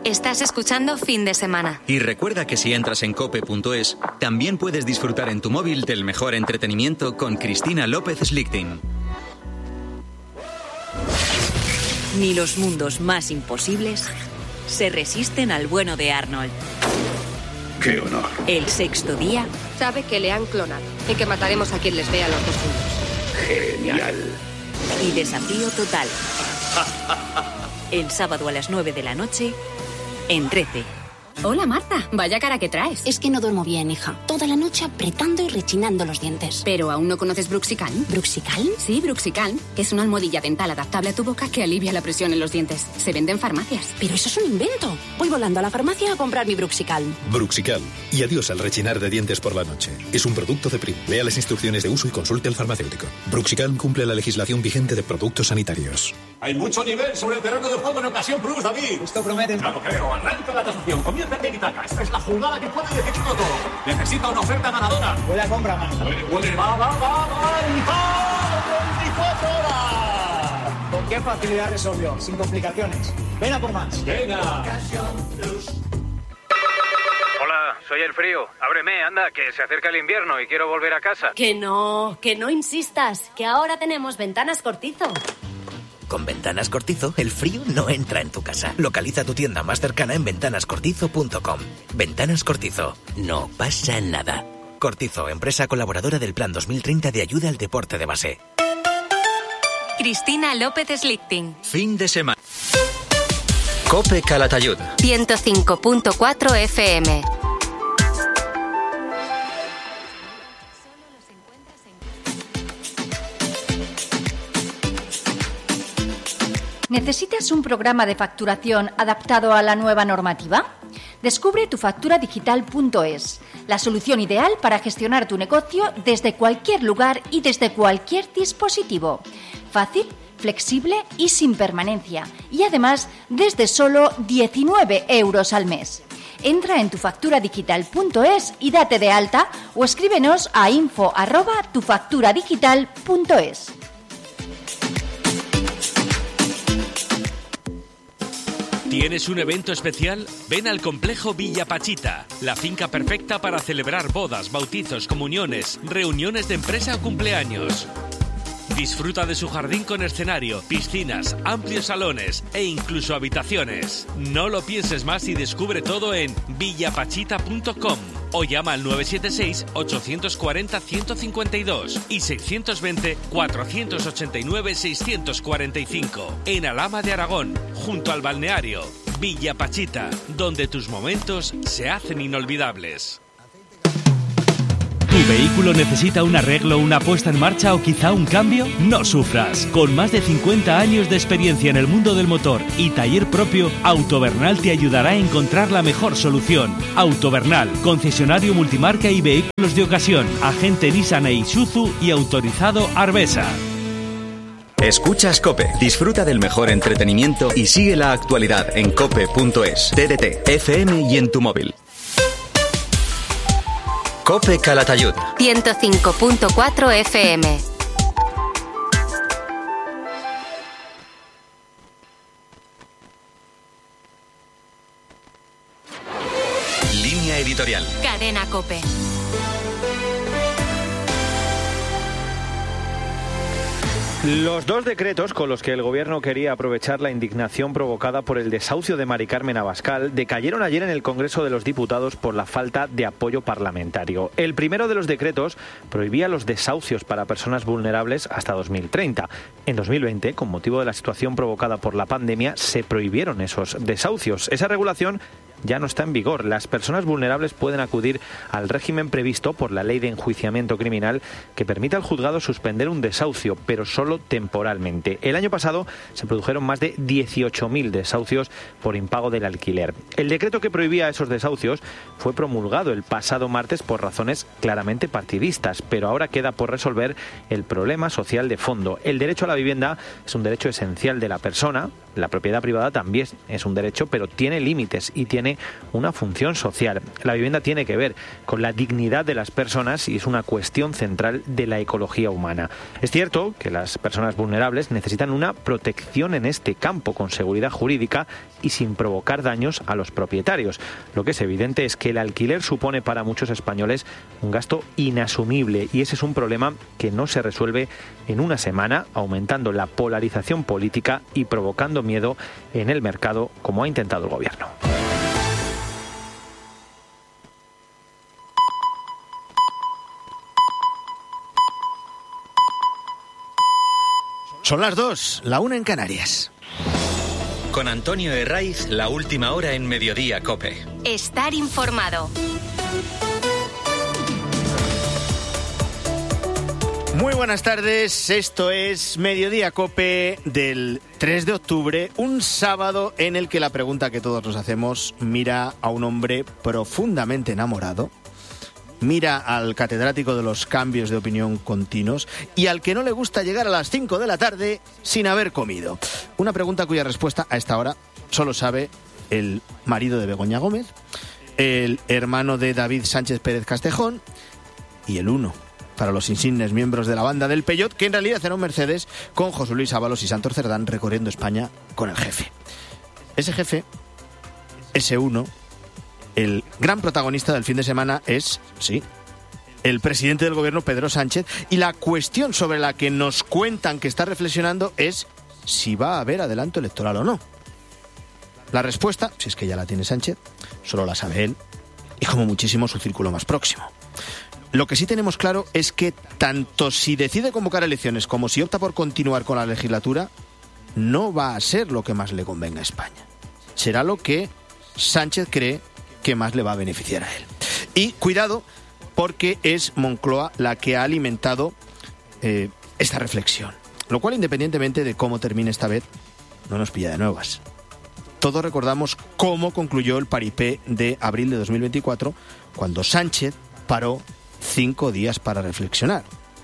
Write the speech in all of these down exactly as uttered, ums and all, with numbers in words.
Estás escuchando Fin de Semana. Y recuerda que si entras en cope punto es, también puedes disfrutar en tu móvil del mejor entretenimiento con Cristina López Slichting. Ni los mundos más imposibles se resisten al bueno de Arnold. ¡Qué honor! El sexto día... Sabe que le han clonado y que mataremos a quien les vea los dos juntos. ¡Genial! Y desafío total. El sábado a las nueve de la noche, en trece. Hola, Marta. Vaya cara que traes. Es que no duermo bien, hija. Toda la noche apretando y rechinando los dientes. ¿Pero aún no conoces Bruxicalm? ¿Bruxicalm? Sí, Bruxicalm, que es una almohadilla dental adaptable a tu boca que alivia la presión en los dientes. Se vende en farmacias. Pero eso es un invento. Voy volando a la farmacia a comprar mi Bruxicalm. Bruxicalm. Y adiós al rechinar de dientes por la noche. Es un producto de Prim. Lea las instrucciones de uso y consulte al farmacéutico. Bruxicalm cumple la legislación vigente de productos sanitarios. Hay mucho nivel sobre el terreno de juego en Ocasión Plus, David. Esto promete. Ya lo creo. Arranca la tasación. Comienza en Tiki-Taka. Esta es la jugada que puede decidirlo todo. Necesita una oferta ganadora. Buena compra, mano. Huele, huele, va, va, va, va. ¡Y va! veinticuatro horas! ¿Con qué facilidad resolvió? Sin complicaciones. Ven a por más. Venga. Hola, soy el frío. Ábreme, anda, que se acerca el invierno y quiero volver a casa. Que no, que no insistas, que ahora tenemos Ventanas Cortizo. Con Ventanas Cortizo, el frío no entra en tu casa. Localiza tu tienda más cercana en ventanas cortizo punto com. Ventanas Cortizo. No pasa nada. Cortizo, empresa colaboradora del Plan dos mil treinta de ayuda al deporte de base. Cristina López Slichting. Fin de semana. Cope Calatayud. ciento cinco punto cuatro F M. ¿Necesitas un programa de facturación adaptado a la nueva normativa? Descubre tu factura digital punto es, la solución ideal para gestionar tu negocio desde cualquier lugar y desde cualquier dispositivo. Fácil, flexible y sin permanencia. Y además, desde solo diecinueve euros al mes. Entra en tu factura digital punto es y date de alta o escríbenos a info arroba tu factura digital punto es. ¿Tienes un evento especial? Ven al Complejo Villa Pachita, la finca perfecta para celebrar bodas, bautizos, comuniones, reuniones de empresa o cumpleaños. Disfruta de su jardín con escenario, piscinas, amplios salones e incluso habitaciones. No lo pienses más y descubre todo en villapachita punto com o llama al nueve siete seis, ocho cuatro cero, uno cinco dos y seis dos cero, cuatro ocho nueve, seis cuatro cinco en Alhama de Aragón, junto al balneario. Villa Pachita, donde tus momentos se hacen inolvidables. ¿Tu vehículo necesita un arreglo, una puesta en marcha o quizá un cambio? No sufras. Con más de cincuenta años de experiencia en el mundo del motor y taller propio, Autovernal te ayudará a encontrar la mejor solución. Autovernal, concesionario multimarca y vehículos de ocasión, agente Nissan e Isuzu y autorizado Arbesa. Escuchas COPE. Disfruta del mejor entretenimiento y sigue la actualidad en cope punto es, T D T, F M y en tu móvil. Cope Calatayud. ciento cinco punto cuatro F M. Línea editorial. Cadena COPE. Los dos decretos con los que el gobierno quería aprovechar la indignación provocada por el desahucio de Mari Carmen Abascal decayeron ayer en el Congreso de los Diputados por la falta de apoyo parlamentario. El primero de los decretos prohibía los desahucios para personas vulnerables hasta dos mil treinta. En dos mil veinte, con motivo de la situación provocada por la pandemia, se prohibieron esos desahucios. Esa regulación ya no está en vigor. Las personas vulnerables pueden acudir al régimen previsto por la Ley de Enjuiciamiento Criminal que permite al juzgado suspender un desahucio, pero solo temporalmente. El año pasado se produjeron más de dieciocho mil desahucios por impago del alquiler. El decreto que prohibía esos desahucios fue promulgado el pasado martes por razones claramente partidistas, pero ahora queda por resolver el problema social de fondo. El derecho a la vivienda es un derecho esencial de la persona. La propiedad privada también es un derecho, pero tiene límites y tiene tiene una función social. La vivienda tiene que ver con la dignidad de las personas y es una cuestión central de la ecología humana. Es cierto que las personas vulnerables necesitan una protección en este campo con seguridad jurídica y sin provocar daños a los propietarios. Lo que es evidente es que el alquiler supone para muchos españoles un gasto inasumible y ese es un problema que no se resuelve en una semana, aumentando la polarización política y provocando miedo en el mercado, como ha intentado el gobierno. Son las dos, la una en Canarias. Con Antonio Herraiz, la última hora en Mediodía COPE. Estar informado. Muy buenas tardes, esto es Mediodía COPE del tres de octubre, un sábado en el que la pregunta que todos nos hacemos mira a un hombre profundamente enamorado, mira al catedrático de los cambios de opinión continuos y al que no le gusta llegar a las cinco de la tarde sin haber comido. Una pregunta cuya respuesta a esta hora solo sabe el marido de Begoña Gómez, el hermano de David Sánchez Pérez Castejón y el uno para los insignes miembros de la banda del Peyot, que en realidad era un Mercedes con José Luis Ábalos y Santos Cerdán recorriendo España con el jefe. Ese jefe, ese uno, el gran protagonista del fin de semana es, sí, el presidente del gobierno, Pedro Sánchez, y la cuestión sobre la que nos cuentan que está reflexionando es si va a haber adelanto electoral o no. La respuesta, si es que ya la tiene Sánchez, solo la sabe él y como muchísimo su círculo más próximo. Lo que sí tenemos claro es que tanto si decide convocar elecciones como si opta por continuar con la legislatura, no va a ser lo que más le convenga a España. Será lo que Sánchez cree que más le va a beneficiar a él. Y cuidado, porque es Moncloa la que ha alimentado eh, esta reflexión. Lo cual, independientemente de cómo termine esta vez, no nos pilla de nuevas. Todos recordamos cómo concluyó el paripé de abril de dos mil veinticuatro, cuando Sánchez paró cinco días para reflexionar.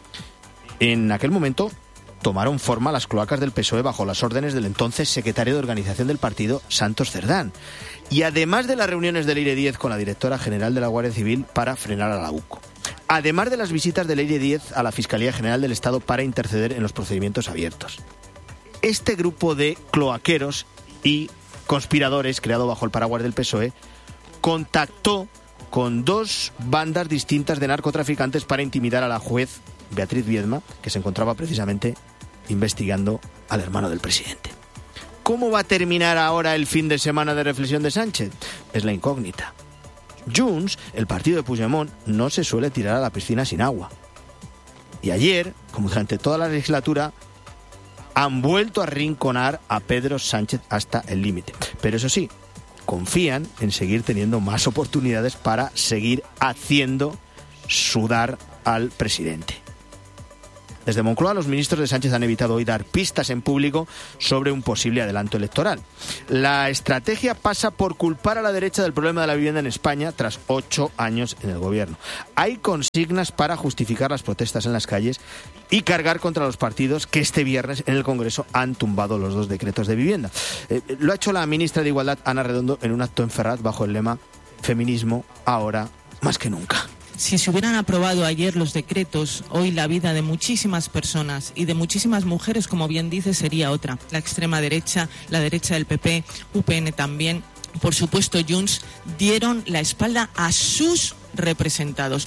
En aquel momento tomaron forma las cloacas del P S O E bajo las órdenes del entonces secretario de organización del partido, Santos Cerdán. Y además de las reuniones del Leire Díez con la directora general de la Guardia Civil para frenar a la U C O. Además de las visitas del Leire Díez a la Fiscalía General del Estado para interceder en los procedimientos abiertos. Este grupo de cloaqueros y conspiradores creado bajo el paraguas del P S O E contactó con dos bandas distintas de narcotraficantes para intimidar a la juez Beatriz Viedma, que se encontraba precisamente investigando al hermano del presidente. ¿Cómo va a terminar ahora el fin de semana de reflexión de Sánchez? Es la incógnita. Junts, el partido de Puigdemont, no se suele tirar a la piscina sin agua. Y ayer, como durante toda la legislatura, han vuelto a arrinconar a Pedro Sánchez hasta el límite. Pero eso sí, confían en seguir teniendo más oportunidades para seguir haciendo sudar al presidente. Desde Moncloa, los ministros de Sánchez han evitado hoy dar pistas en público sobre un posible adelanto electoral. La estrategia pasa por culpar a la derecha del problema de la vivienda en España tras ocho años en el gobierno. Hay consignas para justificar las protestas en las calles y cargar contra los partidos que este viernes en el Congreso han tumbado los dos decretos de vivienda. Eh, lo ha hecho la ministra de Igualdad, Ana Redondo, en un acto en Ferraz bajo el lema «Feminismo ahora más que nunca». Si se hubieran aprobado ayer los decretos, hoy la vida de muchísimas personas y de muchísimas mujeres, como bien dice, sería otra. La extrema derecha, la derecha del P P, U P N también, por supuesto Junts, dieron la espalda a sus representados.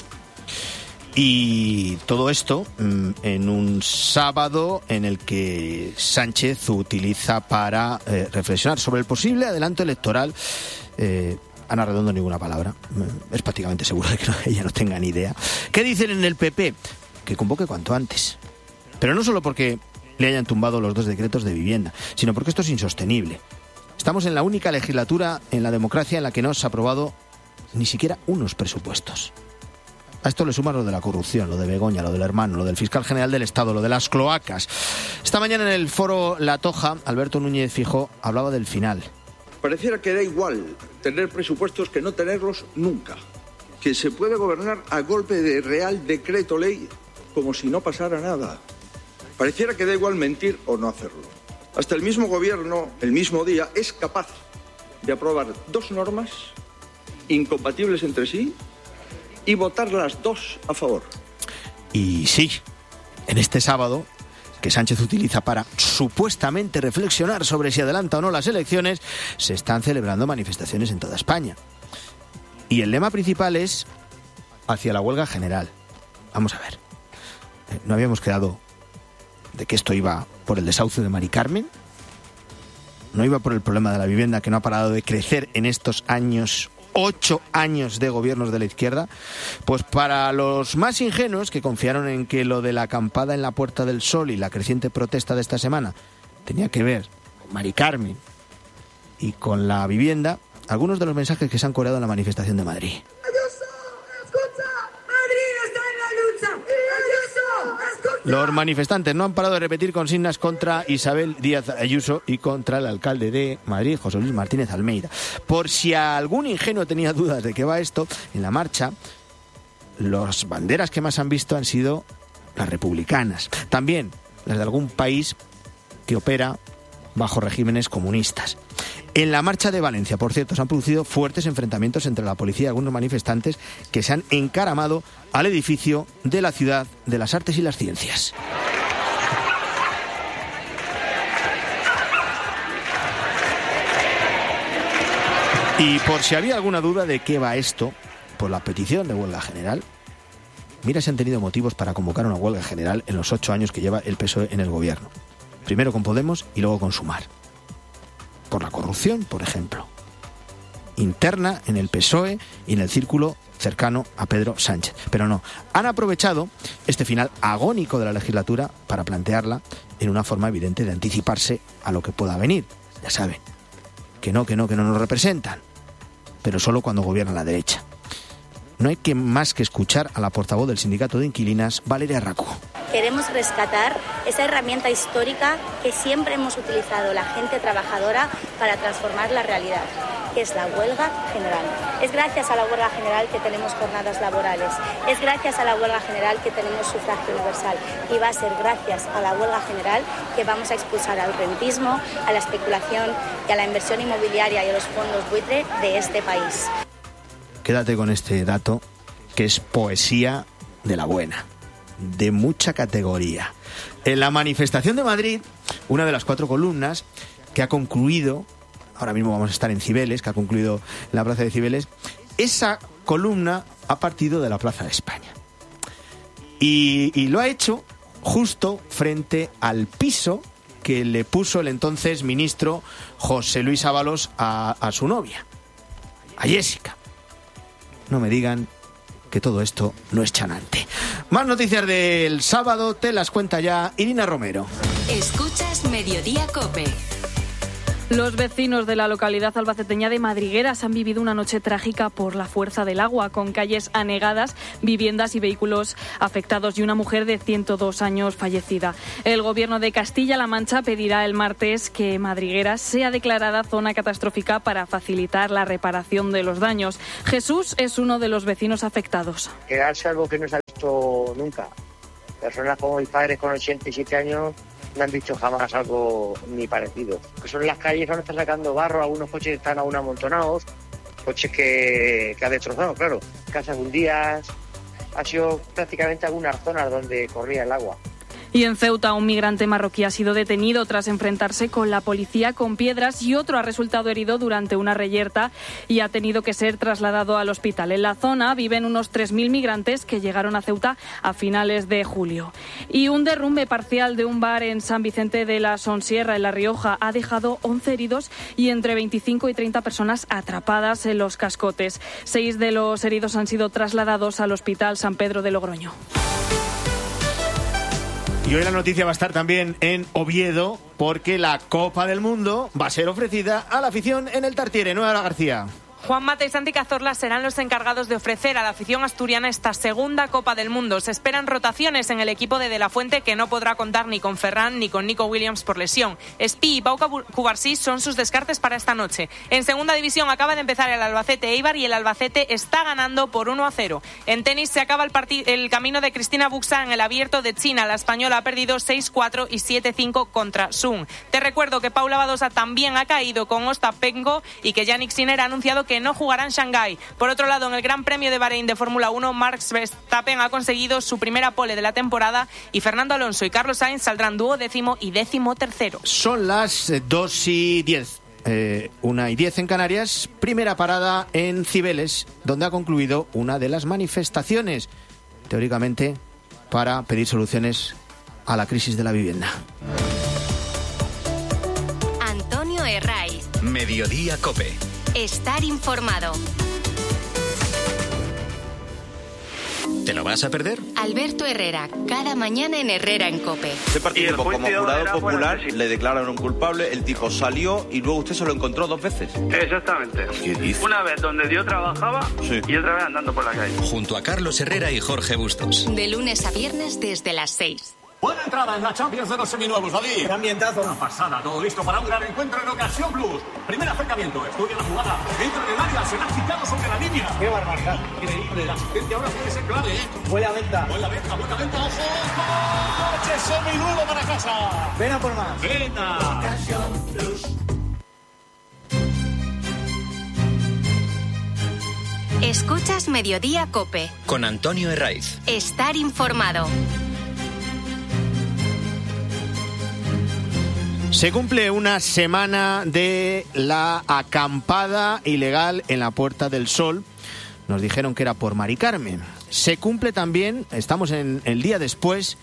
Y todo esto mmm, en un sábado en el que Sánchez utiliza para eh, reflexionar sobre el posible adelanto electoral. Eh, Ana Redondo ninguna palabra. Es prácticamente seguro de que no, ella no tenga ni idea. ¿Qué dicen en el P P? Que convoque cuanto antes. Pero no solo porque le hayan tumbado los dos decretos de vivienda, sino porque esto es insostenible. Estamos en la única legislatura en la democracia en la que no se ha aprobado ni siquiera unos presupuestos. A esto le sumas lo de la corrupción, lo de Begoña, lo del hermano, lo del fiscal general del Estado, lo de las cloacas. Esta mañana en el foro La Toja, Alberto Núñez Fijó hablaba del final. Pareciera que da igual tener presupuestos que no tenerlos nunca. Que se puede gobernar a golpe de real decreto ley como si no pasara nada. Pareciera que da igual mentir o no hacerlo. Hasta el mismo gobierno, el mismo día, es capaz de aprobar dos normas incompatibles entre sí y votar las dos a favor. Y sí, en este sábado, que Sánchez utiliza para supuestamente reflexionar sobre si adelanta o no las elecciones, se están celebrando manifestaciones en toda España. Y el lema principal es hacia la huelga general. Vamos a ver, eh, ¿no habíamos quedado de que esto iba por el desahucio de Mari Carmen? ¿No iba por el problema de la vivienda que no ha parado de crecer en estos años, ocho años de gobiernos de la izquierda? Pues para los más ingenuos que confiaron en que lo de la acampada en la Puerta del Sol y la creciente protesta de esta semana tenía que ver con Mari Carmen y con la vivienda, algunos de los mensajes que se han coreado en la manifestación de Madrid. Los manifestantes no han parado de repetir consignas contra Isabel Díaz Ayuso y contra el alcalde de Madrid, José Luis Martínez Almeida. Por si algún ingenuo tenía dudas de qué va esto, en la marcha, las banderas que más han visto han sido las republicanas. También las de algún país que opera bajo regímenes comunistas. En la marcha de Valencia, por cierto, se han producido fuertes enfrentamientos entre la policía y algunos manifestantes que se han encaramado al edificio de la Ciudad de las Artes y las Ciencias. Y por si había alguna duda de qué va esto, por la petición de huelga general, mira si han tenido motivos para convocar una huelga general en los ocho años que lleva el P S O E en el gobierno. Primero con Podemos y luego con Sumar. Por la corrupción, por ejemplo, interna en el P S O E y en el círculo cercano a Pedro Sánchez. Pero no, han aprovechado este final agónico de la legislatura para plantearla en una forma evidente de anticiparse a lo que pueda venir. Ya saben, que no, que no, que no nos representan, pero solo cuando gobierna la derecha. No hay que más que escuchar a la portavoz del sindicato de inquilinas, Valeria Raco. Queremos rescatar esa herramienta histórica que siempre hemos utilizado la gente trabajadora para transformar la realidad, que es la huelga general. Es gracias a la huelga general que tenemos jornadas laborales, es gracias a la huelga general que tenemos sufragio universal y va a ser gracias a la huelga general que vamos a expulsar al rentismo, a la especulación y a la inversión inmobiliaria y a los fondos buitre de este país. Quédate con este dato, que es poesía de la buena, de mucha categoría. En la manifestación de Madrid, una de las cuatro columnas que ha concluido, ahora mismo vamos a estar en Cibeles, que ha concluido en la Plaza de Cibeles, esa columna ha partido de la Plaza de España. Y, y lo ha hecho justo frente al piso que le puso el entonces ministro José Luis Ábalos a, a su novia, a Jessica. No me digan que todo esto no es chanante. Más noticias del sábado te las cuenta ya Irina Romero. Escuchas Mediodía COPE. Los vecinos de la localidad albaceteña de Madrigueras han vivido una noche trágica por la fuerza del agua, con calles anegadas, viviendas y vehículos afectados y una mujer de ciento dos años fallecida. El gobierno de Castilla-La Mancha pedirá el martes que Madrigueras sea declarada zona catastrófica para facilitar la reparación de los daños. Jesús es uno de los vecinos afectados. Quedarse algo que no se ha visto nunca. Personas como mis padres con ochenta y siete años no han visto jamás algo ni parecido. Que son las calles donde están sacando barro, algunos coches están aún amontonados, coches que, que ha destrozado, claro. Casas hundidas, ha sido prácticamente algunas zonas donde corría el agua. Y en Ceuta, un migrante marroquí ha sido detenido tras enfrentarse con la policía con piedras y otro ha resultado herido durante una reyerta y ha tenido que ser trasladado al hospital. En la zona viven unos tres mil migrantes que llegaron a Ceuta a finales de julio. Y un derrumbe parcial de un bar en San Vicente de la Sonsierra, en La Rioja, ha dejado once heridos y entre veinticinco y treinta personas atrapadas en los cascotes. Seis de los heridos han sido trasladados al Hospital San Pedro de Logroño. Y hoy la noticia va a estar también en Oviedo, porque la Copa del Mundo va a ser ofrecida a la afición en el Tartiere. Nueva García. Juan Mata y Santi Cazorla serán los encargados de ofrecer a la afición asturiana esta segunda Copa del Mundo. Se esperan rotaciones en el equipo de De La Fuente, que no podrá contar ni con Ferran ni con Nico Williams por lesión. Espi y Pau Cubarsí son sus descartes para esta noche. En segunda división acaba de empezar el Albacete Eibar y el Albacete está ganando por uno a cero. En tenis se acaba el, el camino de Cristina Buxa en el Abierto de China. La española ha perdido seis cuatro y siete cinco contra Sung. Te recuerdo que Paula Badosa también ha caído con Ostapenko y que Yannick Sinner ha anunciado que no jugará en Shanghái. Por otro lado, en el Gran Premio de Bahrein de Fórmula uno, Max Verstappen ha conseguido su primera pole de la temporada y Fernando Alonso y Carlos Sainz saldrán duodécimo y décimo tercero. Son las dos y diez. Eh, una y diez en Canarias. Primera parada en Cibeles, donde ha concluido una de las manifestaciones, teóricamente, para pedir soluciones a la crisis de la vivienda. Antonio Herraiz. Mediodía COPE. Estar informado. ¿Te lo vas a perder? Alberto Herrera, cada mañana en Herrera en COPE. Usted participó como jurado popular, le declararon culpable, el tipo salió y luego usted se lo encontró dos veces. Exactamente. ¿Qué dice? Una vez donde yo trabajaba sí. y otra vez andando por la calle. Junto a Carlos Herrera y Jorge Bustos. De lunes a viernes desde las seis. Buena entrada en la Champions de los seminuevos, David. Qué ambientazo. Una pasada, todo listo para un gran encuentro en Ocasión Plus. Primer acercamiento, estudia la jugada. Dentro del área, se ha quitado sobre la línea. Qué barbaridad. Increíble, la asistencia ahora puede ser clave, ¿eh? Buena venta. Buena venta, buena venta, ojo. ¡Coche seminuevo para casa! Ven a por más. Venga. Ocasión Plus. Escuchas Mediodía COPE. Con Antonio Herraiz. Estar informado. Se cumple una semana de la acampada ilegal en la Puerta del Sol. Nos dijeron que era por Mari Carmen. Se cumple también, estamos en el día después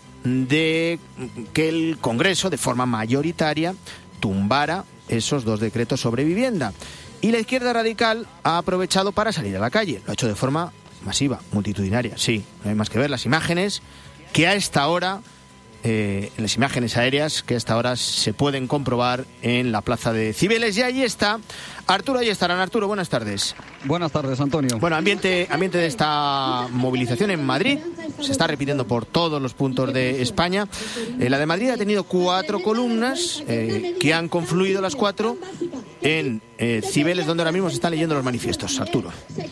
de que el Congreso, de forma mayoritaria, tumbara esos dos decretos sobre vivienda. Y la izquierda radical ha aprovechado para salir a la calle. Lo ha hecho de forma masiva, multitudinaria. Sí, no hay más que ver las imágenes que a esta hora... Eh, en las imágenes aéreas que hasta ahora se pueden comprobar en la plaza de Cibeles. Y ahí está Arturo, ahí estarán. Arturo, buenas tardes. Buenas tardes, Antonio. Bueno, ambiente, ambiente de esta movilización en Madrid. Se está repitiendo por todos los puntos de España. Eh, la de Madrid ha tenido cuatro columnas eh, que han confluido las cuatro en eh, Cibeles, donde ahora mismo se están leyendo los manifiestos. Arturo.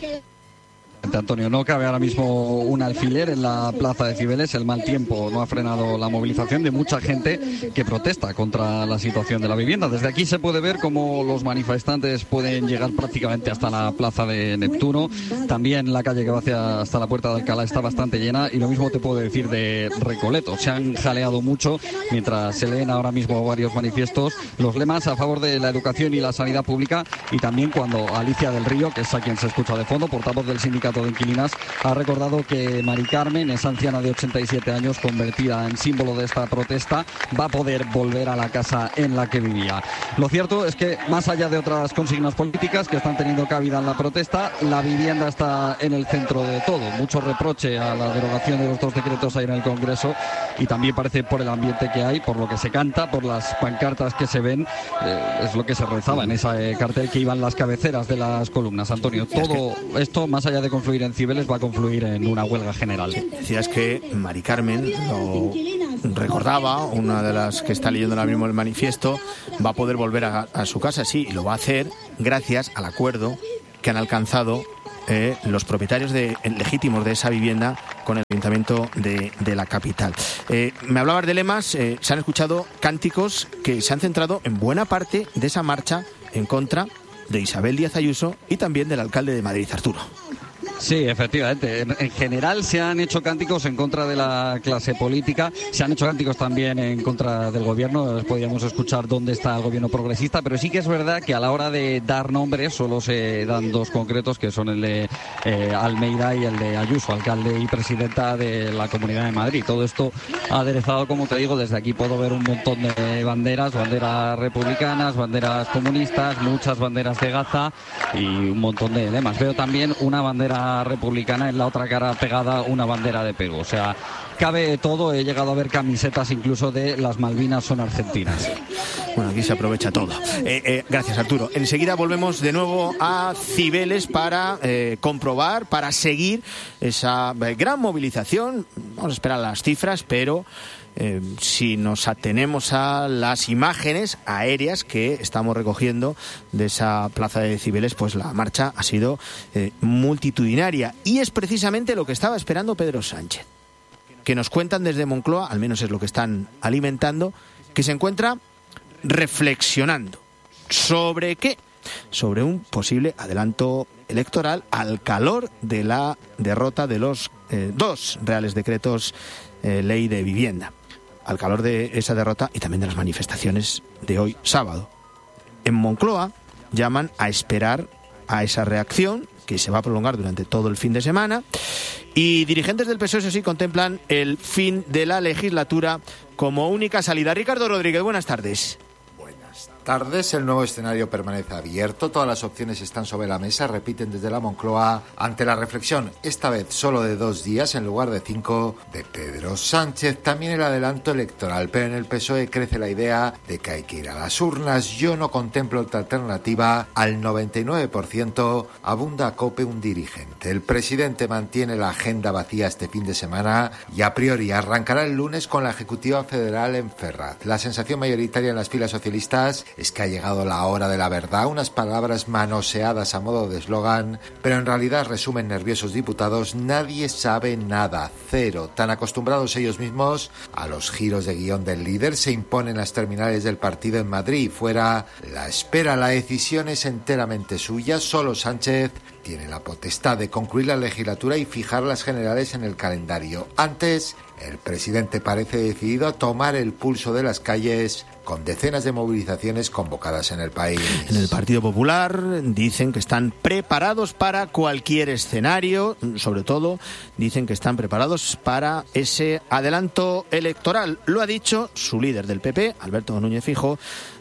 Antonio, no cabe ahora mismo un alfiler en la plaza de Cibeles. El mal tiempo no ha frenado la movilización de mucha gente que protesta contra la situación de la vivienda. Desde aquí se puede ver cómo los manifestantes pueden llegar prácticamente hasta la plaza de Neptuno. También la calle que va hacia hasta la Puerta de Alcalá está bastante llena, y lo mismo te puedo decir de Recoleto. Se han jaleado mucho mientras se leen ahora mismo varios manifiestos. Los lemas a favor de la educación y la sanidad pública, y también cuando Alicia del Río, que es a quien se escucha de fondo, portavoz del sindicato de inquilinas, ha recordado que Mari Carmen, esa anciana de ochenta y siete años, convertida en símbolo de esta protesta, va a poder volver a la casa en la que vivía. Lo cierto es que, más allá de otras consignas políticas que están teniendo cabida en la protesta, la vivienda está en el centro de todo. Mucho reproche a la derogación de los dos decretos ahí en el Congreso, y también parece por el ambiente que hay, por lo que se canta, por las pancartas que se ven, eh, es lo que se rezaba en ese cartel que iban las cabeceras de las columnas. Antonio, todo esto, más allá de confluir en Cibeles, va a confluir en una huelga general. Decías que Mari Carmen, lo recordaba, una de las que está leyendo ahora mismo el manifiesto, va a poder volver a, a su casa, sí, y lo va a hacer gracias al acuerdo que han alcanzado eh, los propietarios de, legítimos de esa vivienda con el ayuntamiento de, de la capital. Eh, me hablabas de lemas, eh, se han escuchado cánticos que se han centrado en buena parte de esa marcha en contra de Isabel Díaz Ayuso y también del alcalde de Madrid, Arturo. Sí, efectivamente. En, en general se han hecho cánticos en contra de la clase política, se han hecho cánticos también en contra del gobierno. Podríamos escuchar dónde está el gobierno progresista, pero sí que es verdad que a la hora de dar nombres solo se dan dos concretos, que son el de eh, Almeida y el de Ayuso, alcalde y presidenta de la Comunidad de Madrid. Todo esto aderezado, como te digo, desde aquí puedo ver un montón de banderas, banderas republicanas, banderas comunistas, muchas banderas de Gaza y un montón de lemas. Veo también una bandera republicana, en la otra cara pegada una bandera de Perú. O sea, cabe todo. He llegado a ver camisetas incluso de las Malvinas son argentinas. Bueno, aquí se aprovecha todo. Eh, eh, gracias, Arturo. Enseguida volvemos de nuevo a Cibeles para eh, comprobar, para seguir esa eh, gran movilización. Vamos a esperar las cifras, pero eh, si nos atenemos a las imágenes aéreas que estamos recogiendo de esa plaza de Cibeles, pues la marcha ha sido eh, multitudinaria. Y es precisamente lo que estaba esperando Pedro Sánchez, que nos cuentan desde Moncloa, al menos es lo que están alimentando, que se encuentra reflexionando. ¿Sobre qué? Sobre un posible adelanto electoral al calor de la derrota de los eh, dos reales decretos eh, ley de vivienda. Al calor de esa derrota y también de las manifestaciones de hoy sábado. En Moncloa llaman a esperar a esa reacción que se va a prolongar durante todo el fin de semana, y dirigentes del P S O E, eso sí, contemplan el fin de la legislatura como única salida. Ricardo Rodríguez, buenas tardes. Tardes, el nuevo escenario permanece abierto, todas las opciones están sobre la mesa, repiten desde la Moncloa, ante la reflexión, esta vez solo de dos días en lugar de cinco, de Pedro Sánchez. También el adelanto electoral, pero en el P S O E crece la idea de que hay que ir a las urnas. Yo no contemplo otra alternativa, al noventa y nueve por ciento abunda a COPE un dirigente. El presidente mantiene la agenda vacía este fin de semana y a priori arrancará el lunes con la Ejecutiva Federal en Ferraz. La sensación mayoritaria en las filas socialistas es que ha llegado la hora de la verdad, unas palabras manoseadas a modo de eslogan, pero en realidad resumen nerviosos diputados. Nadie sabe nada, cero. Tan acostumbrados ellos mismos a los giros de guión del líder, se imponen las terminales del partido en Madrid. Fuera, la espera, la decisión es enteramente suya. Solo Sánchez tiene la potestad de concluir la legislatura y fijar las generales en el calendario. Antes, el presidente parece decidido a tomar el pulso de las calles con decenas de movilizaciones convocadas en el país. En el Partido Popular dicen que están preparados para cualquier escenario, sobre todo dicen que están preparados para ese adelanto electoral. Lo ha dicho su líder del P P, Alberto Núñez Feijóo,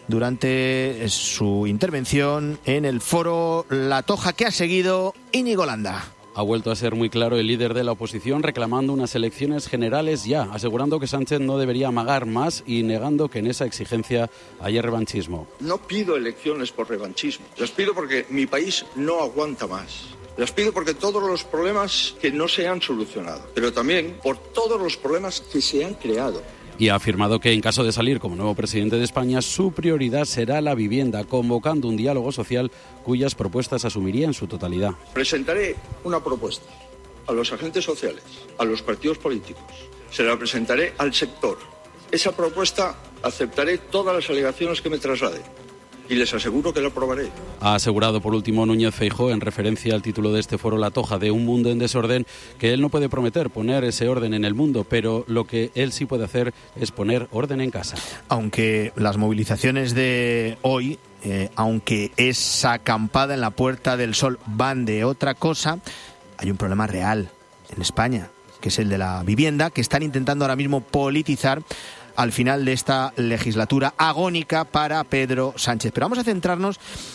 durante su intervención en el foro La Toja, que ha seguido Íñigo Landa. Ha vuelto a ser muy claro el líder de la oposición, reclamando unas elecciones generales ya, asegurando que Sánchez no debería amagar más y negando que en esa exigencia haya revanchismo. No pido elecciones por revanchismo, las pido porque mi país no aguanta más. Las pido porque todos los problemas que no se han solucionado, pero también por todos los problemas que se han creado. Y ha afirmado que en caso de salir como nuevo presidente de España, su prioridad será la vivienda, convocando un diálogo social cuyas propuestas asumiría en su totalidad. Presentaré una propuesta a los agentes sociales, a los partidos políticos, se la presentaré al sector. Esa propuesta aceptaré todas las alegaciones que me trasladen y les aseguro que la aprobaré. Ha asegurado por último Núñez Feijóo, en referencia al título de este foro La Toja, de un mundo en desorden, que él no puede prometer poner ese orden en el mundo, pero lo que él sí puede hacer es poner orden en casa. Aunque las movilizaciones de hoy, eh, aunque esa acampada en la Puerta del Sol van de otra cosa, hay un problema real en España, que es el de la vivienda, que están intentando ahora mismo politizar al final de esta legislatura agónica para Pedro Sánchez. Pero vamos a centrarnos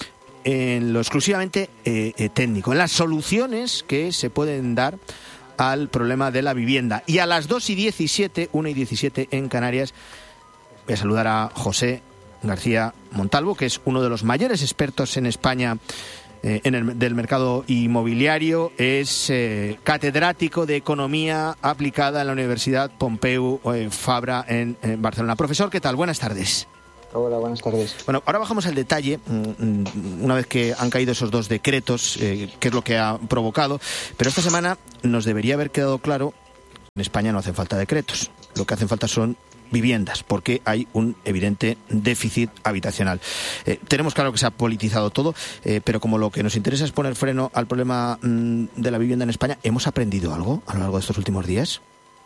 en lo exclusivamente eh, eh, técnico, en las soluciones que se pueden dar al problema de la vivienda. Y a las dos y diecisiete, una y diecisiete en Canarias, voy a saludar a José García Montalvo, que es uno de los mayores expertos en España eh, en el del mercado inmobiliario. Es eh, catedrático de Economía Aplicada en la Universidad Pompeu eh, Fabra en, en Barcelona. Profesor, ¿qué tal? Buenas tardes. Hola, buenas tardes. Bueno, ahora bajamos al detalle, una vez que han caído esos dos decretos, eh, qué es lo que ha provocado. Pero esta semana nos debería haber quedado claro que en España no hacen falta decretos. Lo que hacen falta son viviendas, porque hay un evidente déficit habitacional. Eh, tenemos claro que se ha politizado todo, eh, pero como lo que nos interesa es poner freno al problema mmm, de la vivienda en España, ¿hemos aprendido algo a lo largo de estos últimos días?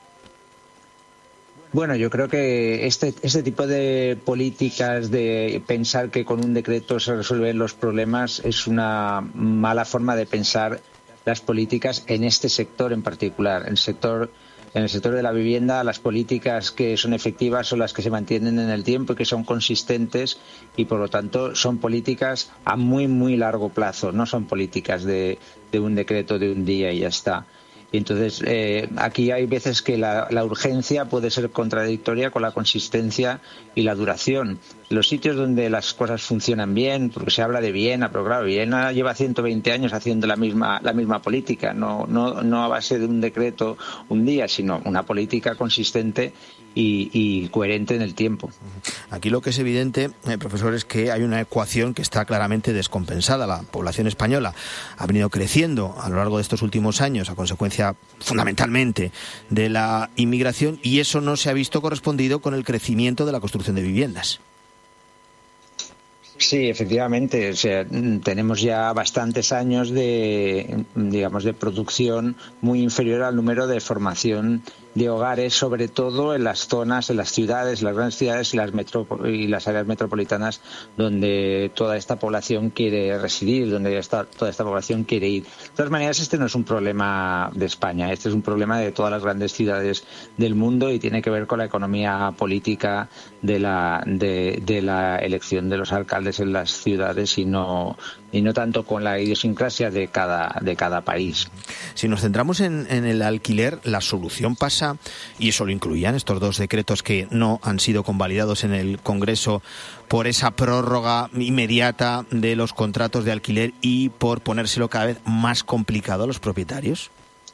Bueno, yo creo que este, este tipo de políticas de pensar que con un decreto se resuelven los problemas es una mala forma de pensar las políticas en este sector en particular. El sector En el sector de la vivienda, las políticas que son efectivas son las que se mantienen en el tiempo y que son consistentes y, por lo tanto, son políticas a muy, muy largo plazo. No son políticas de, de un decreto de un día y ya está. Y entonces eh, aquí hay veces que la, la urgencia puede ser contradictoria con la consistencia y la duración. Los sitios donde las cosas funcionan bien, porque se habla de Viena, pero claro, Viena lleva ciento veinte años haciendo la misma la misma política, no no no a base de un decreto un día, sino una política consistente y, y coherente en el tiempo. Aquí lo que es evidente, eh, profesor, es que hay una ecuación que está claramente descompensada. La población española ha venido creciendo a lo largo de estos últimos años a consecuencia fundamentalmente de la inmigración, y eso no se ha visto correspondido con el crecimiento de la construcción de viviendas. Sí, efectivamente. O sea, tenemos ya bastantes años de, digamos, de producción muy inferior al número de formación de hogares, sobre todo en las zonas, en las ciudades, las grandes ciudades y las, metro, y las áreas metropolitanas donde toda esta población quiere residir, donde esta, toda esta población quiere ir. De todas maneras, este no es un problema de España, este es un problema de todas las grandes ciudades del mundo y tiene que ver con la economía política de la, de, de la elección de los alcaldes en las ciudades y no, y no tanto con la idiosincrasia de cada, de cada país. Si nos centramos en, en el alquiler, la solución pasa, y eso lo incluían estos dos decretos que no han sido convalidados en el Congreso, por esa prórroga inmediata de los contratos de alquiler y por ponérselo cada vez más complicado a los propietarios.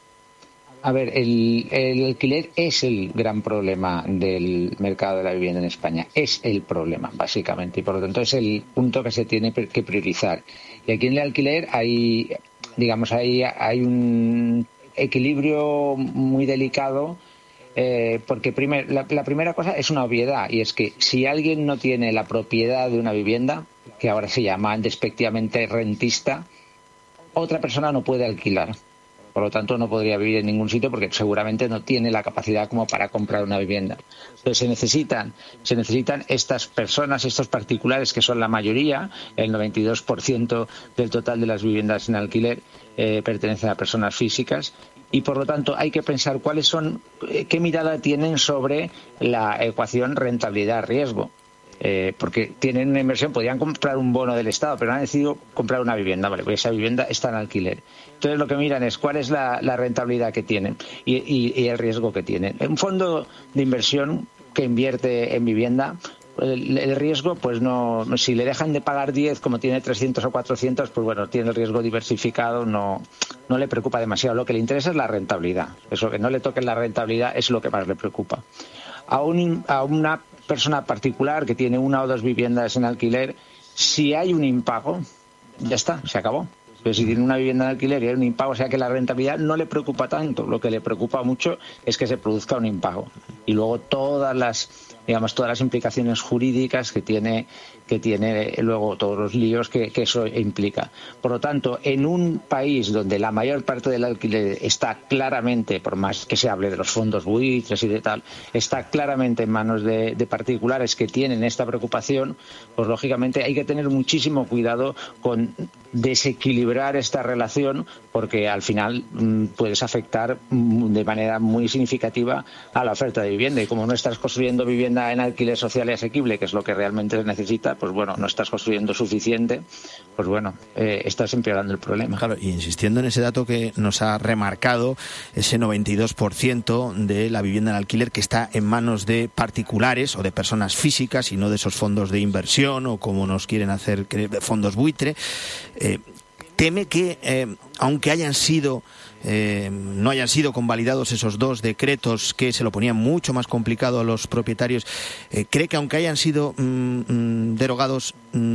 A ver, el, el alquiler es el gran problema del mercado de la vivienda en España. Es el problema, básicamente, y por lo tanto es el punto que se tiene que priorizar. Y aquí en el alquiler hay, digamos, hay, hay un equilibrio muy delicado, eh, porque primer, la, la primera cosa es una obviedad, y es que si alguien no tiene la propiedad de una vivienda, que ahora se llama despectivamente rentista, otra persona no puede alquilar. Por lo tanto, no podría vivir en ningún sitio porque seguramente no tiene la capacidad como para comprar una vivienda. Entonces se necesitan, se necesitan estas personas, estos particulares, que son la mayoría, el noventa y dos por ciento del total de las viviendas en alquiler eh, pertenecen a personas físicas, y por lo tanto hay que pensar cuáles son, qué mirada tienen sobre la ecuación rentabilidad-riesgo. Eh, porque tienen una inversión, podrían comprar un bono del Estado, pero han decidido comprar una vivienda, vale, porque esa vivienda está en alquiler. Entonces lo que miran es cuál es la, la rentabilidad que tienen y, y, y el riesgo que tienen. Un fondo de inversión que invierte en vivienda, el, el riesgo, pues no, si le dejan de pagar diez como tiene trescientos o cuatrocientos, pues bueno, tiene el riesgo diversificado, no, no le preocupa demasiado. Lo que le interesa es la rentabilidad. Eso, que no le toquen la rentabilidad es lo que más le preocupa. A, un, a una persona particular que tiene una o dos viviendas en alquiler, si hay un impago, ya está, se acabó. Pero si tiene una vivienda en alquiler y hay un impago, o sea que la rentabilidad no le preocupa tanto. Lo que le preocupa mucho es que se produzca un impago. Y luego todas las, digamos, todas las implicaciones jurídicas que tiene, que tiene luego todos los líos que, que eso implica. Por lo tanto, en un país donde la mayor parte del alquiler está claramente, por más que se hable de los fondos buitres y de tal, está claramente en manos de, de particulares que tienen esta preocupación, pues lógicamente hay que tener muchísimo cuidado con desequilibrar esta relación, porque al final mmm, puedes afectar mmm, de manera muy significativa a la oferta de vivienda, y como no estás construyendo vivienda en alquiler social y asequible, que es lo que realmente se necesita, pues bueno, no estás construyendo suficiente, pues bueno, eh, estás empeorando el problema. Claro, y insistiendo en ese dato que nos ha remarcado, ese noventa y dos por ciento de la vivienda en alquiler que está en manos de particulares o de personas físicas y no de esos fondos de inversión o como nos quieren hacer fondos buitre, eh, teme que, eh, aunque hayan sido eh, no hayan sido convalidados esos dos decretos que se lo ponían mucho más complicado a los propietarios, eh, cree que aunque hayan sido mm, mm, derogados,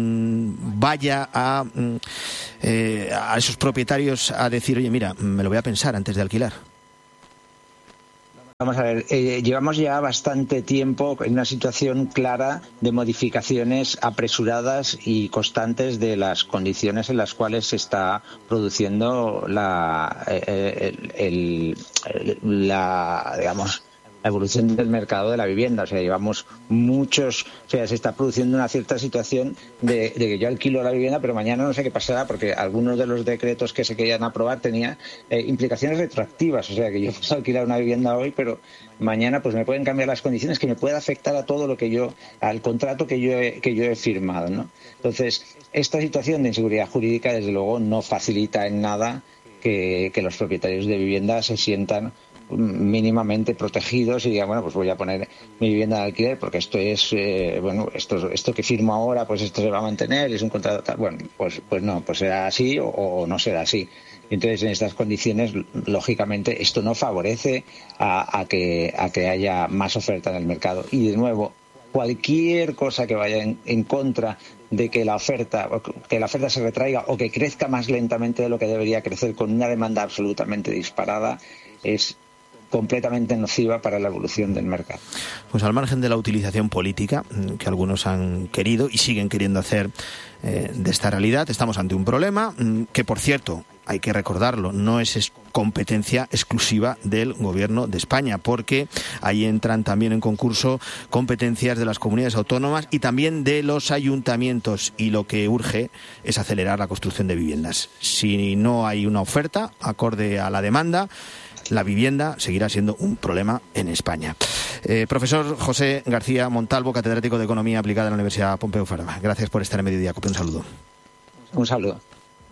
mm, vaya a, mm, eh, a esos propietarios a decir, oye, mira, me lo voy a pensar antes de alquilar? Vamos a ver, eh, llevamos ya bastante tiempo en una situación clara de modificaciones apresuradas y constantes de las condiciones en las cuales se está produciendo la, eh, el, el, la digamos, la evolución del mercado de la vivienda. O sea, llevamos muchos, o sea, se está produciendo una cierta situación de, de que yo alquilo la vivienda, pero mañana no sé qué pasará, porque algunos de los decretos que se querían aprobar tenían eh, implicaciones retroactivas. O sea, que yo puedo alquilar una vivienda hoy, pero mañana pues me pueden cambiar las condiciones, que me puede afectar a todo lo que yo, al contrato que yo he, que yo he firmado, ¿no? Entonces, esta situación de inseguridad jurídica, desde luego, no facilita en nada que, que los propietarios de vivienda se sientan mínimamente protegidos y digan, bueno, pues voy a poner mi vivienda de alquiler porque esto es, eh, bueno, esto esto que firmo ahora, pues esto se va a mantener, es un contrato tal. Bueno, pues pues no, pues será así o, o no será así. Entonces, en estas condiciones, lógicamente, esto no favorece a, a que a que haya más oferta en el mercado. Y, de nuevo, cualquier cosa que vaya en, en contra de que la oferta que la oferta se retraiga o que crezca más lentamente de lo que debería crecer con una demanda absolutamente disparada es completamente nociva para la evolución del mercado. Pues al margen de la utilización política que algunos han querido y siguen queriendo hacer eh, de esta realidad, estamos ante un problema que, por cierto, hay que recordarlo, no es competencia exclusiva del Gobierno de España, porque ahí entran también en concurso competencias de las comunidades autónomas y también de los ayuntamientos, y lo que urge es acelerar la construcción de viviendas. Si no hay una oferta acorde a la demanda, la vivienda seguirá siendo un problema en España. Eh, profesor José García Montalvo, catedrático de Economía Aplicada en la Universidad Pompeu Fabra. Gracias por estar en Mediodía Cope. Un saludo. Un saludo.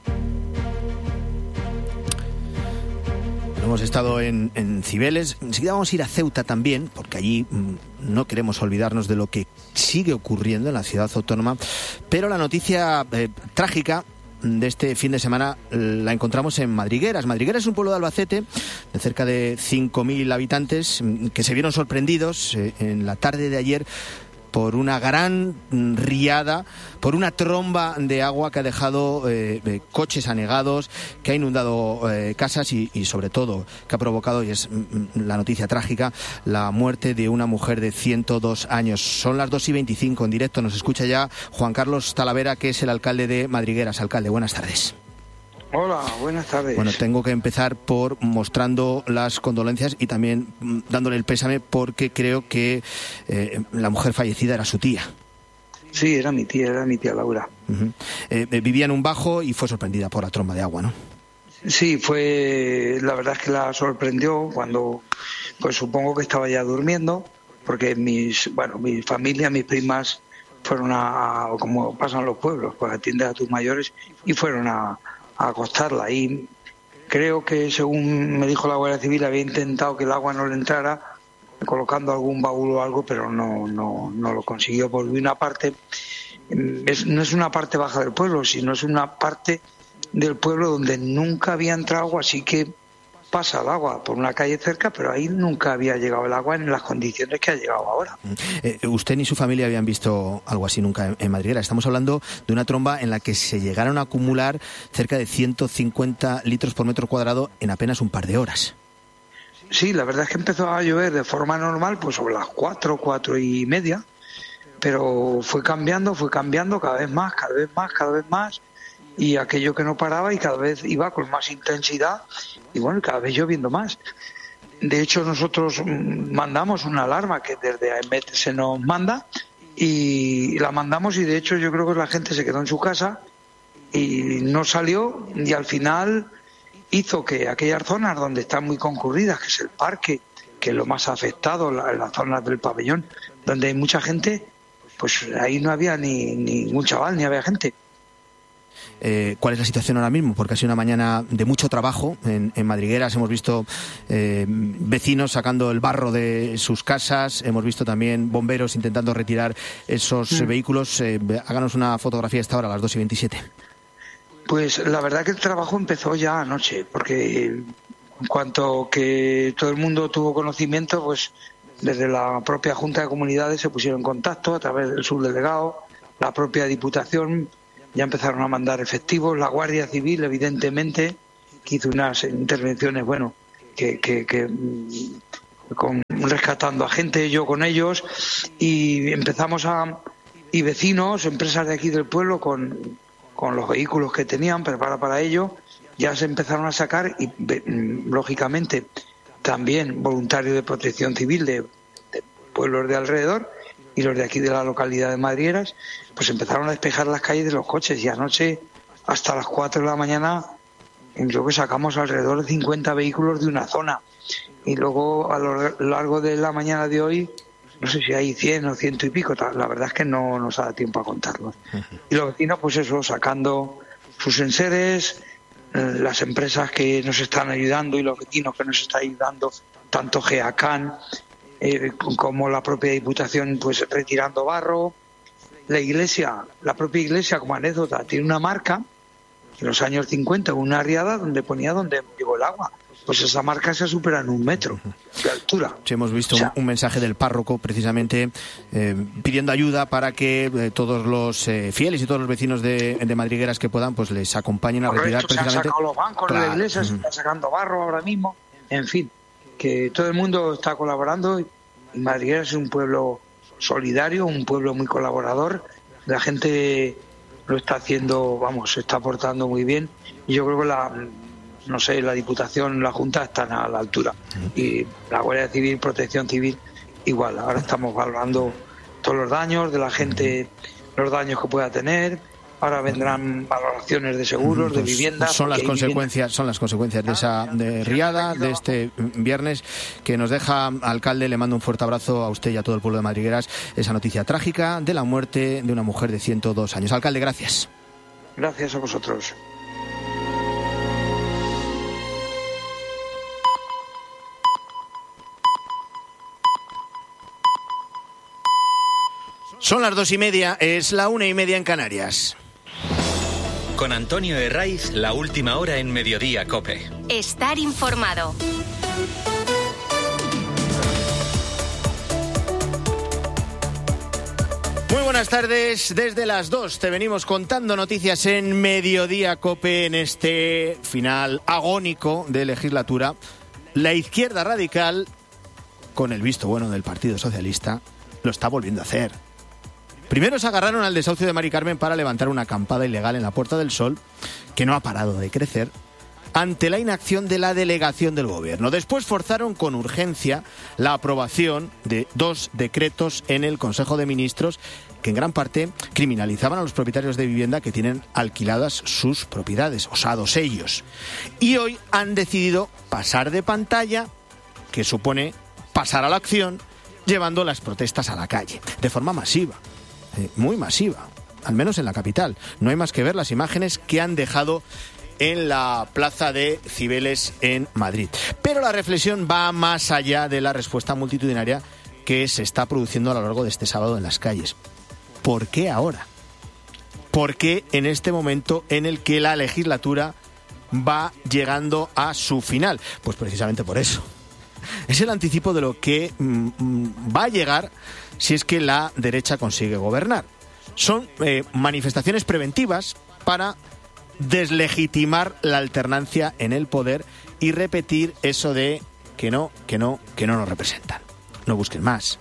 Hemos estado en, en Cibeles. Enseguida vamos a ir a Ceuta también, porque allí mmm, no queremos olvidarnos de lo que sigue ocurriendo en la ciudad autónoma. Pero la noticia eh, trágica de este fin de semana la encontramos en Madrigueras. Madrigueras es un pueblo de Albacete de cerca de cinco mil habitantes que se vieron sorprendidos eh, en la tarde de ayer por una gran riada, por una tromba de agua que ha dejado eh, eh, coches anegados, que ha inundado eh, casas y, y sobre todo que ha provocado, y es mm, la noticia trágica, la muerte de una mujer de ciento dos años. Son las dos y veinticinco en directo. Nos escucha ya Juan Carlos Talavera, que es el alcalde de Madrigueras. Alcalde, buenas tardes. Hola, buenas tardes. Bueno, tengo que empezar por mostrando las condolencias y también mm, dándole el pésame, porque creo que eh, la mujer fallecida era su tía. Sí, era mi tía, era mi tía Laura. Uh-huh. eh, vivía en un bajo y fue sorprendida por la tromba de agua, ¿no? Sí, fue, la verdad es que la sorprendió cuando, pues supongo que estaba ya durmiendo, porque mis, bueno, mi familia, mis primas fueron a, como pasan los pueblos, pues atienden a tus mayores y fueron a a acostarla, y creo que, según me dijo la Guardia Civil, había intentado que el agua no le entrara colocando algún baúl o algo, pero no no no lo consiguió. Por una parte, es, no es una parte baja del pueblo, sino es una parte del pueblo donde nunca había entrado agua, así que pasa el agua por una calle cerca, pero ahí nunca había llegado el agua en las condiciones que ha llegado ahora. Eh, usted ni su familia habían visto algo así nunca en, en Madriguera. Estamos hablando de una tromba en la que se llegaron a acumular cerca de ciento cincuenta litros por metro cuadrado en apenas un par de horas. Sí, la verdad es que empezó a llover de forma normal, pues sobre las cuatro, cuatro y media, pero fue cambiando, fue cambiando cada vez más, cada vez más, cada vez más, y aquello que no paraba y cada vez iba con más intensidad y bueno, cada vez lloviendo más. De hecho, nosotros mandamos una alarma que desde AEMET se nos manda y la mandamos, y de hecho yo creo que la gente se quedó en su casa y no salió, y al final hizo que aquellas zonas donde están muy concurridas, que es el parque, que es lo más afectado, la, las zonas del pabellón, donde hay mucha gente, pues ahí no había ni ningún chaval, ni había gente. Eh, ¿Cuál es la situación ahora mismo? Porque ha sido una mañana de mucho trabajo en, en Madrigueras. Hemos visto eh, vecinos sacando el barro de sus casas, hemos visto también bomberos intentando retirar esos mm. vehículos. Eh, háganos una fotografía a esta hora, a las dos y veintisiete. Pues la verdad que el trabajo empezó ya anoche, porque en cuanto que todo el mundo tuvo conocimiento, pues desde la propia Junta de Comunidades se pusieron en contacto a través del subdelegado, la propia Diputación. Ya empezaron a mandar efectivos, la Guardia Civil, evidentemente, que hizo unas intervenciones, bueno, que, que, que con, rescatando a gente, yo con ellos, y empezamos a, y vecinos, empresas de aquí del pueblo, con, con los vehículos que tenían preparados para ello, ya se empezaron a sacar, y lógicamente también voluntarios de protección civil de, de pueblos de alrededor, y los de aquí de la localidad de Madrigueras, pues empezaron a despejar las calles de los coches, y anoche hasta las cuatro de la mañana creo que sacamos alrededor de cincuenta vehículos de una zona, y luego a lo largo de la mañana de hoy no sé si hay cien o ciento y pico, la verdad es que no nos da tiempo a contarlos. Uh-huh. Y los vecinos, pues eso, sacando sus enseres, las empresas que nos están ayudando y los vecinos que nos están ayudando, tanto GEACAN eh, como la propia Diputación, pues retirando barro. La iglesia, la propia iglesia, como anécdota, tiene una marca en los años cincuenta, una riada donde ponía donde llegó el agua. Pues esa marca se supera en un metro de altura. Sí, hemos visto o sea, un, un mensaje del párroco precisamente eh, pidiendo ayuda para que eh, todos los eh, fieles y todos los vecinos de, de Madrigueras que puedan, pues les acompañen a retirar esto, precisamente. Se han sacado los bancos claro. de la iglesia, se está sacando barro ahora mismo. En fin, que todo el mundo está colaborando y Madrigueras es un pueblo solidario, un pueblo muy colaborador. La gente lo está haciendo, vamos, se está aportando muy bien. Y yo creo que la... no sé, la Diputación, la Junta están a la altura. Y la Guardia Civil, Protección Civil, igual. Ahora estamos valorando todos los daños de la gente, los daños que pueda tener. Ahora vendrán valoraciones de seguros, de viviendas. Son las consecuencias, viviendas. son las consecuencias de esa de riada de este viernes que nos deja, alcalde. Le mando un fuerte abrazo a usted y a todo el pueblo de Madrigueras. Esa noticia trágica de la muerte de una mujer de ciento dos años. Alcalde, gracias. Gracias a vosotros. Son las dos y media, es la una y media en Canarias. Con Antonio Herraiz, la última hora en Mediodía COPE. Estar informado. Muy buenas tardes, desde las dos te venimos contando noticias en Mediodía COPE en este final agónico de legislatura. La izquierda radical, con el visto bueno del Partido Socialista, lo está volviendo a hacer. Primero se agarraron al desahucio de Mari Carmen para levantar una acampada ilegal en la Puerta del Sol, que no ha parado de crecer, ante la inacción de la delegación del Gobierno. Después forzaron con urgencia la aprobación de dos decretos en el Consejo de Ministros que en gran parte criminalizaban a los propietarios de vivienda que tienen alquiladas sus propiedades, osados ellos. Y hoy han decidido pasar de pantalla, que supone pasar a la acción, llevando las protestas a la calle, de forma masiva. Muy masiva, al menos en la capital. No hay más que ver las imágenes que han dejado en la plaza de Cibeles en Madrid. Pero la reflexión va más allá de la respuesta multitudinaria que se está produciendo a lo largo de este sábado en las calles. ¿Por qué ahora? ¿Por qué en este momento en el que la legislatura va llegando a su final? Pues precisamente por eso. Es el anticipo de lo que mm, va a llegar si es que la derecha consigue gobernar. Son eh, manifestaciones preventivas para deslegitimar la alternancia en el poder y repetir eso de que no, que no, que no nos representan. No busquen más.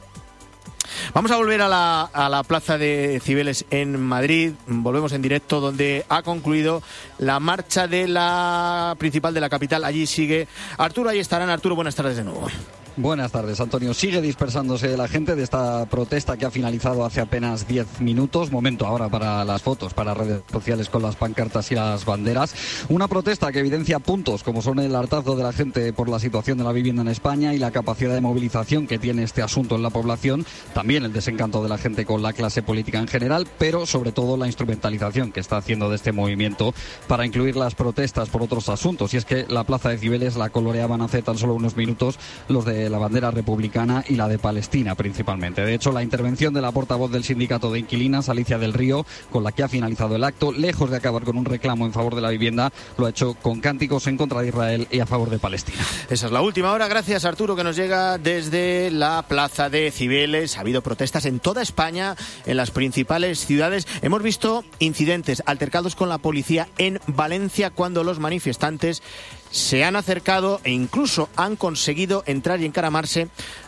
Vamos a volver a la, a la plaza de Cibeles en Madrid. Volvemos en directo donde ha concluido la marcha de la principal de la capital. Allí sigue Arturo, ahí estarán. Arturo, buenas tardes de nuevo. Buenas tardes, Antonio. Sigue dispersándose la gente de esta protesta que ha finalizado hace apenas diez minutos. Momento ahora para las fotos, para redes sociales con las pancartas y las banderas. Una protesta que evidencia puntos como son el hartazgo de la gente por la situación de la vivienda en España y la capacidad de movilización que tiene este asunto en la población. También el desencanto de la gente con la clase política en general, pero sobre todo la instrumentalización que está haciendo de este movimiento para incluir las protestas por otros asuntos. Y es que la plaza de Cibeles la coloreaban hace tan solo unos minutos los de la bandera republicana y la de Palestina principalmente. De hecho, la intervención de la portavoz del sindicato de inquilinas, Alicia del Río, con la que ha finalizado el acto, lejos de acabar con un reclamo en favor de la vivienda, lo ha hecho con cánticos en contra de Israel y a favor de Palestina. Esa es la última hora. Gracias, Arturo, que nos llega desde la plaza de Cibeles. Ha habido protestas en toda España, en las principales ciudades. Hemos visto incidentes, altercados con la policía en Valencia cuando los manifestantes se han acercado e incluso han conseguido entrar y encaramarse